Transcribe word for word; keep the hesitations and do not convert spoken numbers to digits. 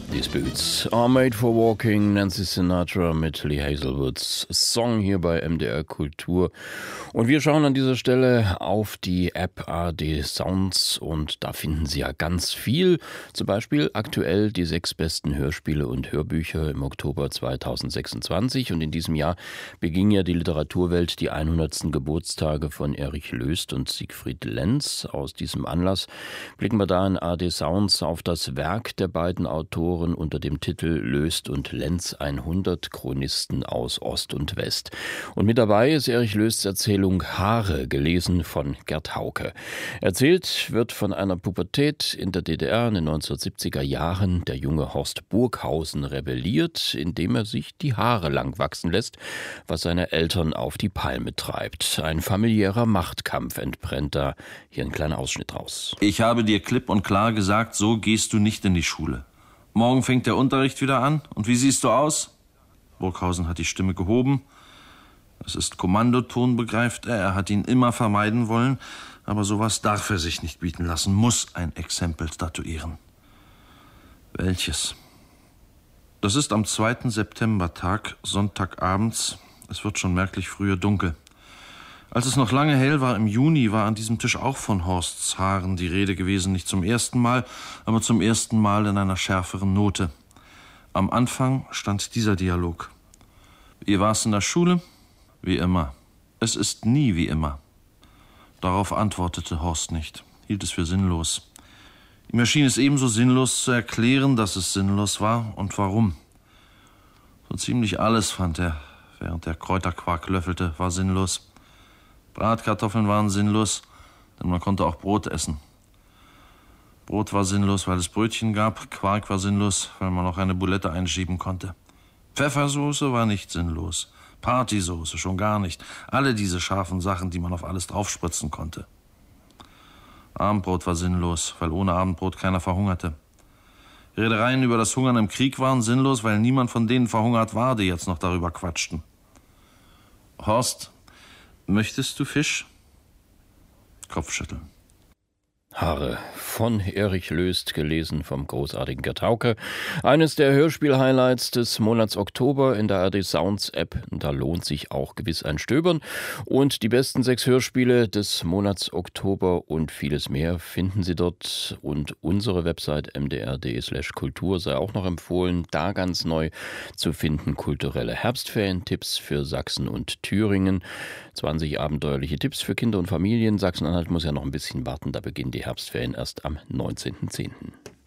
These boots are made for walking. Nancy Sinatra mit Lee Hazelwoods Song hier bei M D R Kultur. Und wir schauen an dieser Stelle auf die App A R D Sounds und da finden Sie ja ganz viel. Zum Beispiel aktuell die sechs besten Hörspiele und Hörbücher im Oktober zweitausendsechsundzwanzig. Und in diesem Jahr beging ja die Literaturwelt die hundertsten Geburtstage von Erich Löst und Siegfried Lenz. Aus diesem Anlass blicken wir da in A R D Sounds auf das Werk der beiden Autoren unter dem Titel Löst und Lenz hundert Chronisten aus Ost und West. Und mit dabei ist Erich Lösts Erzählung Haare, gelesen von Gerd Hauke. Erzählt wird von einer Pubertät in der D D R in den neunzehnhundertsiebziger Jahren. Der junge Horst Burghausen rebelliert, indem er sich die Haare lang wachsen lässt, was seine Eltern auf die Palme treibt. Ein familiärer Machtkampf entbrennt da. Hier ein kleiner Ausschnitt raus. Ich habe dir klipp und klar gesagt, so gehst du nicht in die Schule. Morgen fängt der Unterricht wieder an. Und wie siehst du aus? Burghausen hat die Stimme gehoben. Es ist Kommandoton, begreift er. Er hat ihn immer vermeiden wollen. Aber sowas darf er sich nicht bieten lassen, muss ein Exempel statuieren. Welches? Das ist am zweiten Septembertag, Sonntagabends. Es wird schon merklich früher dunkel. Als es noch lange hell war im Juni, war an diesem Tisch auch von Horsts Haaren die Rede gewesen. Nicht zum ersten Mal, aber zum ersten Mal in einer schärferen Note. Am Anfang stand dieser Dialog. Wie war's in der Schule? Wie immer. Es ist nie wie immer. Darauf antwortete Horst nicht, hielt es für sinnlos. Ihm erschien es ebenso sinnlos zu erklären, dass es sinnlos war und warum. So ziemlich alles, fand er, während er Kräuterquark löffelte, war sinnlos. Bratkartoffeln waren sinnlos, denn man konnte auch Brot essen. Brot war sinnlos, weil es Brötchen gab. Quark war sinnlos, weil man auch eine Boulette einschieben konnte. Pfeffersoße war nicht sinnlos. Partysoße schon gar nicht. Alle diese scharfen Sachen, die man auf alles draufspritzen konnte. Abendbrot war sinnlos, weil ohne Abendbrot keiner verhungerte. Redereien über das Hungern im Krieg waren sinnlos, weil niemand von denen verhungert war, die jetzt noch darüber quatschten. Horst, möchtest du Fisch? Kopfschütteln. Haare von Erich Löst, gelesen vom großartigen Gerd Hauke. Eines der Hörspiel-Highlights des Monats Oktober in der A R D Sounds App. Da lohnt sich auch gewiss ein Stöbern. Und die besten sechs Hörspiele des Monats Oktober und vieles mehr finden Sie dort. Und unsere Website m d r punkt d e slash kultur sei auch noch empfohlen. Da ganz neu zu finden kulturelle Herbstferien-Tipps für Sachsen und Thüringen. zwanzig abenteuerliche Tipps für Kinder und Familien. Sachsen-Anhalt muss ja noch ein bisschen warten, da beginnen die Herbstferien erst am neunzehnten zehnten